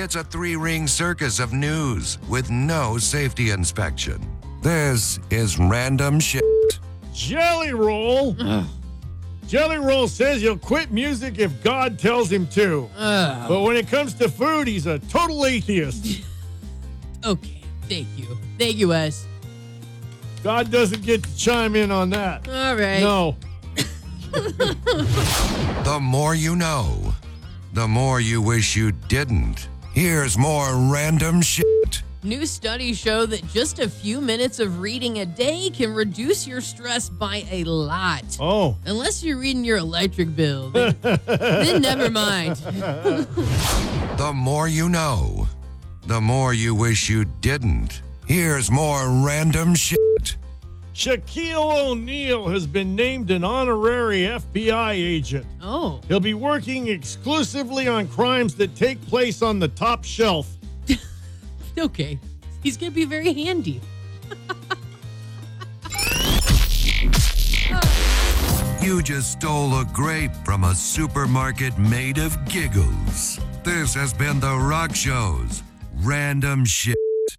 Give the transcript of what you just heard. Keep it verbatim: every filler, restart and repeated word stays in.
It's a three-ring circus of news with no safety inspection. This is random shit. Jelly Roll. Jelly Roll says he'll quit music if God tells him to. Oh. But when it comes to food, he's a total atheist. Okay, thank you. Thank you, Wes. God doesn't get to chime in on that. All right. No. The more you know, the more you wish you didn't. Here's more random shit. New studies show that just a few minutes of reading a day can reduce your stress by a lot. Oh. Unless you're reading your electric bill. Then, then never mind. The more you know, the more you wish you didn't. Here's more random shit. Shaquille O'Neal has been named an honorary F B I agent. Oh. He'll be working exclusively on crimes that take place on the top shelf. Okay. He's going to be very handy. You just stole a grape from a supermarket made of giggles. This has been The Rock Show's Random Shit.